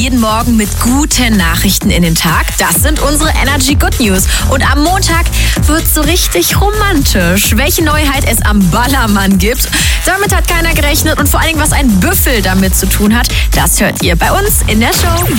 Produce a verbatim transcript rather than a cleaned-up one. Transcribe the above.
jeden Morgen mit guten Nachrichten in den Tag. Das sind unsere Energy Good News. Und am Montag wird's so richtig romantisch. Welche Neuheit es am Ballermann gibt, damit hat keiner gerechnet. Und vor allen Dingen, was ein Büffel damit zu tun hat, das hört ihr bei uns in der Show.